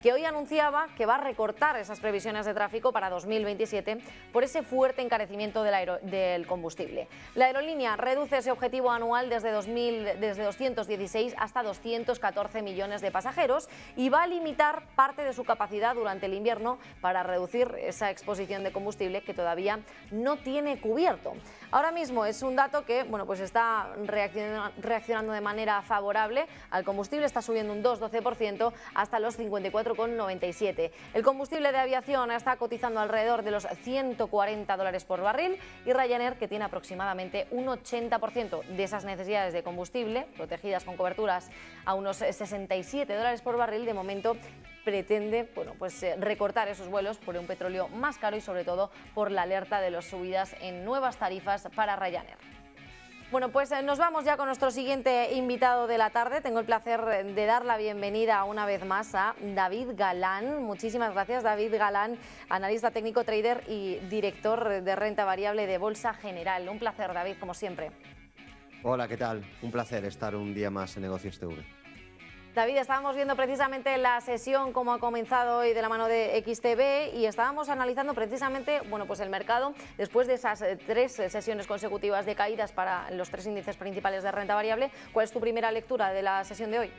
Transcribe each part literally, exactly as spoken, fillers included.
que hoy anunciaba que va a recortar esas previsiones de tráfico para dos mil veintisiete por ese fuerte encarecimiento del, aero, del combustible. La aerolínea reduce ese objetivo anual desde, dos mil, desde doscientos dieciséis hasta doscientos catorce millones de pasajeros y va a limitar parte de su capacidad durante el invierno para reducir esa exposición de combustible que todavía no tiene cubierto. Ahora mismo es un dato que bueno, pues está reaccionando de manera favorable al combustible, está subiendo un dos coma doce por ciento hasta los cincuenta y cuatro coma noventa y siete. El combustible de aviación está cotizando alrededor de los ciento cuarenta dólares por barril y Ryanair, que tiene aproximadamente un ochenta por ciento de esas necesidades de combustible, protegidas con coberturas a unos sesenta y siete dólares por barril, de momento pretende bueno, pues, eh, recortar esos vuelos por un petróleo más caro y sobre todo por la alerta de las subidas en nuevas tarifas para Ryanair. Bueno, pues nos vamos ya con nuestro siguiente invitado de la tarde. Tengo el placer de dar la bienvenida una vez más a David Galán. Muchísimas gracias, David Galán, analista técnico, trader y director de renta variable de Bolsa General. Un placer, David, como siempre. Hola, ¿qué tal? Un placer estar un día más en Negocios T V. David, estábamos viendo precisamente la sesión como ha comenzado hoy de la mano de X T V y estábamos analizando precisamente bueno, pues el mercado después de esas tres sesiones consecutivas de caídas para los tres índices principales de renta variable. ¿Cuál es tu primera lectura de la sesión de hoy?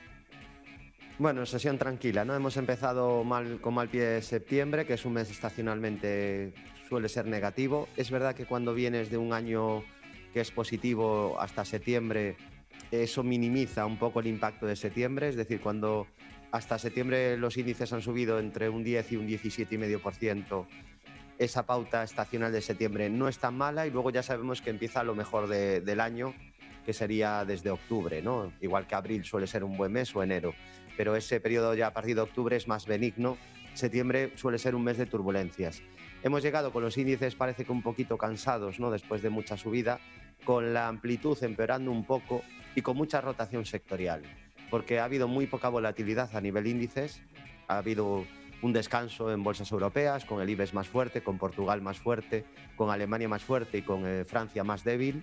Bueno, sesión tranquila, ¿no? Hemos empezado mal, con mal pie septiembre, que es un mes estacionalmente suele ser negativo. Es verdad que cuando vienes de un año que es positivo hasta septiembre, eso minimiza un poco el impacto de septiembre, es decir, cuando hasta septiembre los índices han subido entre un diez y un diecisiete coma cinco por ciento, esa pauta estacional de septiembre no es tan mala y luego ya sabemos que empieza lo mejor de, del año, que sería desde octubre, ¿no? Igual que abril suele ser un buen mes o enero, pero ese periodo ya a partir de octubre es más benigno. Septiembre suele ser un mes de turbulencias. Hemos llegado con los índices parece que un poquito cansados, ¿no? Después de mucha subida, con la amplitud empeorando un poco y con mucha rotación sectorial, porque ha habido muy poca volatilidad a nivel índices, ha habido un descanso en bolsas europeas, con el IBEX más fuerte, con Portugal más fuerte, con Alemania más fuerte y con eh, Francia más débil,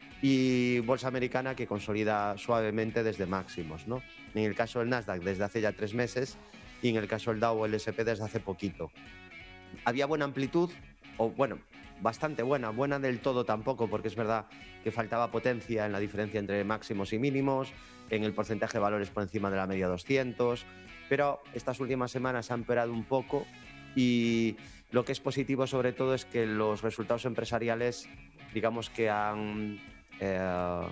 y bolsa americana que consolida suavemente desde máximos, ¿no? En el caso del Nasdaq desde hace ya tres meses y en el caso del Dow o el S and P desde hace poquito. Había buena amplitud, o bueno, bastante buena, buena del todo tampoco, porque es verdad que faltaba potencia en la diferencia entre máximos y mínimos, en el porcentaje de valores por encima de la media doscientos, pero estas últimas semanas ha empeorado un poco y lo que es positivo sobre todo es que los resultados empresariales, digamos que han, eh,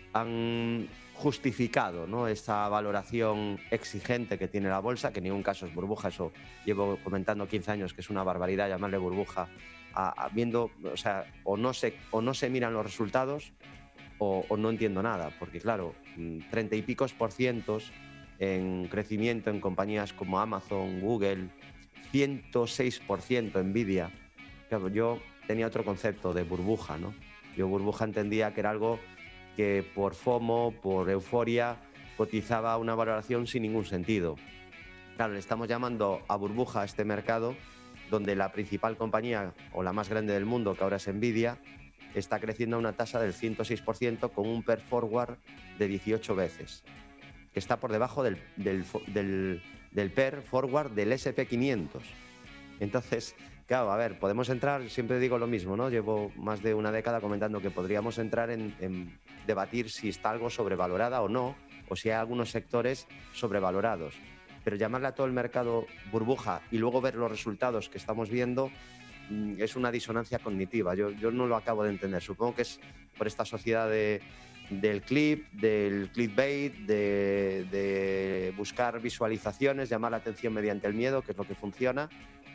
han justificado, ¿no?, esa valoración exigente que tiene la bolsa, que en ningún caso es burbuja, eso llevo comentando quince años que es una barbaridad llamarle burbuja, a, a viendo, o sea, o no se, o no se miran los resultados o, o no entiendo nada, porque claro, treinta y picos por cientos en crecimiento en compañías como Amazon, Google, ciento seis por ciento Nvidia. Claro, yo tenía otro concepto de burbuja, ¿no? Yo burbuja entendía que era algo que por FOMO, por euforia, cotizaba una valoración sin ningún sentido. Claro, le estamos llamando a burbuja a este mercado donde la principal compañía o la más grande del mundo, que ahora es Nvidia, está creciendo a una tasa del ciento seis por ciento con un P E R forward de dieciocho veces, que está por debajo del, del, del, del P E R forward del S and P quinientos. Entonces, claro, a ver, podemos entrar, siempre digo lo mismo, ¿no? Llevo más de una década comentando que podríamos entrar en, en debatir si está algo sobrevalorada o no, o si hay algunos sectores sobrevalorados. Pero llamarle a todo el mercado burbuja y luego ver los resultados que estamos viendo es una disonancia cognitiva. Yo, yo no lo acabo de entender. Supongo que es por esta sociedad de, del clip, del clickbait, de, de buscar visualizaciones, llamar la atención mediante el miedo, que es lo que funciona.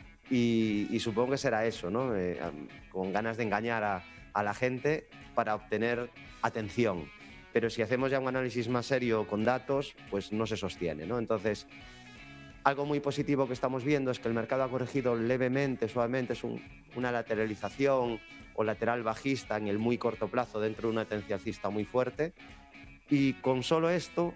Y, y supongo que será eso, ¿no? Eh, con ganas de engañar a, a la gente para obtener atención. Pero si hacemos ya un análisis más serio con datos, pues no se sostiene, ¿no? Entonces, algo muy positivo que estamos viendo es que el mercado ha corregido levemente, suavemente, es un, una lateralización o lateral bajista en el muy corto plazo dentro de una tendencia alcista muy fuerte. Y con solo esto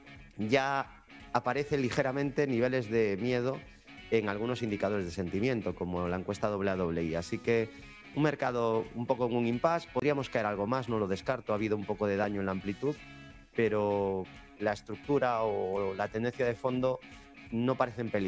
ya aparecen ligeramente niveles de miedo en algunos indicadores de sentimiento, como la encuesta doble A doble I. Así que un mercado un poco en un impasse, podríamos caer algo más, no lo descarto, ha habido un poco de daño en la amplitud, pero la estructura o la tendencia de fondo no parecen peligrosas.